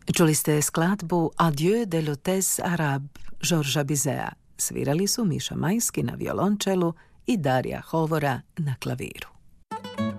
Čuli ste skladbu Adieu de l'Hôtesse Arabe Georgesa Bizeta. Svirali su Miša Majski na violončelu i Darija Hovora na klaviru.